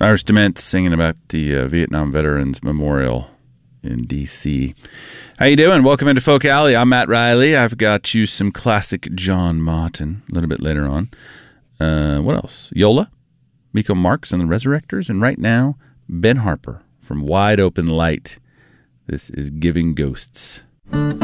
Irish Dement singing about the Vietnam Veterans Memorial in D.C. How you doing? Welcome into Folk Alley. I'm Matt Riley. I've got you some classic John Martin a little bit later on. What else? Yola, Miko Marks and the Resurrectors, and right now, Ben Harper from Wide Open Light. This is Giving Ghosts.